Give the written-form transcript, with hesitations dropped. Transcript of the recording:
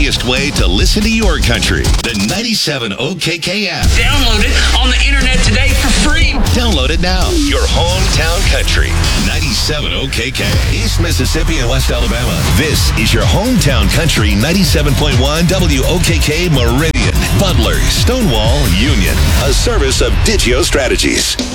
easiest way to listen to your country. The 97 OKK app. Download it on the internet today for free. Download it now. Your hometown country. 97 OKK. East Mississippi and West Alabama. This is your hometown country 97.1 WOKK Meridian. Butler, Stonewall, Union. A service of Digio Strategies.